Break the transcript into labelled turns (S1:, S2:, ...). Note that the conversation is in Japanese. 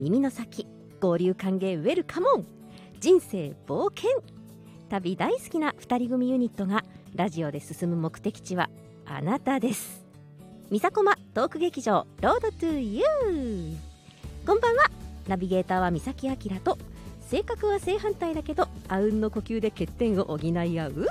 S1: 耳の先、合流歓迎ウェルカモン。人生冒険。旅大好きな2人組ユニットがラジオで進む目的地はあなたです。みさこまトーク劇場ロードトゥーユー。こんばんは。ナビゲーターは三崎明と、性格は正反対だけどあうんの呼吸で欠点を補い合う